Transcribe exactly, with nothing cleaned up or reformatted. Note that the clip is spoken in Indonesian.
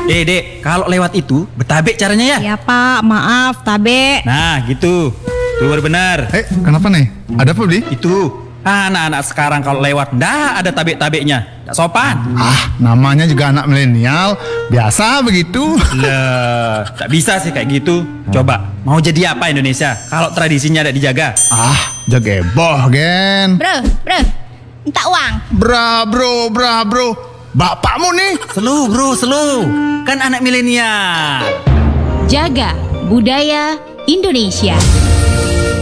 Eh dek, kalau lewat itu bertabek caranya ya? Ya Pak, maaf, tabe. Nah gitu, itu baru benar. Eh, kenapa nih? Ada apa, Bli? Itu anak-anak sekarang kalau lewat ndak ada tabek-tabeknya, ndak sopan. Ah, namanya juga anak milenial, biasa begitu. Lah, tak bisa sih kayak gitu. Coba, mau jadi apa Indonesia kalau tradisinya tidak dijaga? Ah, jageboh, Gen. Bro, bro, minta uang. Bra, bro, bra, bro. Bapakmu nih. Slow bro, slow. Kan anak milenial. Jaga budaya Indonesia.